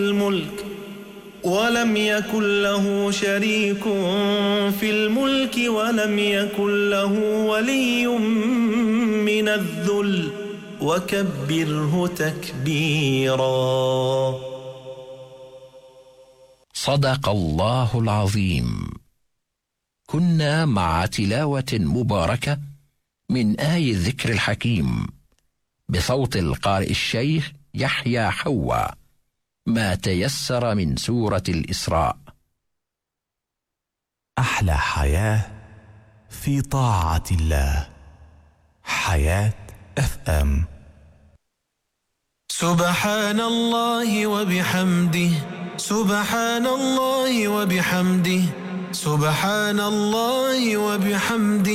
الملك ولم يكن له شريك في الملك ولم يكن له ولي من الذل وكبره تكبيرا. صدق الله العظيم. كنا مع تلاوة مباركة من آي الذكر الحكيم بصوت القارئ الشيخ يحيى حوا، ما تيسر من سورة الإسراء. أحلى حياة في طاعة الله. حياة FM. سبحان الله وبحمده، سبحان الله وبحمده، سبحان الله وبحمده.